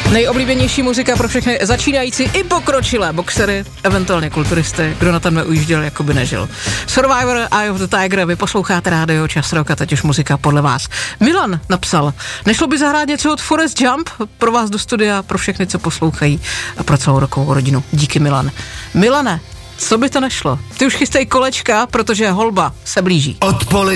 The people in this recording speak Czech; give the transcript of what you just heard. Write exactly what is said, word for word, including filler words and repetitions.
Nejoblíbenější muzika pro všechny začínající i pokročilé boxery, eventuálně kulturisty, kdo na tenhle ujížděl, jako by nežil. Survivor, Eye of the Tiger, vy posloucháte rádio Čas roka, teď už muzika podle vás. Milan napsal, nešlo by zahrát něco od Forest Jump pro vás do studia, pro všechny, co poslouchají a pro celou rokovou rodinu. Díky, Milan. Milane, co by to nešlo? Ty už chystej kolečka, protože holba se blíží. Odpoledne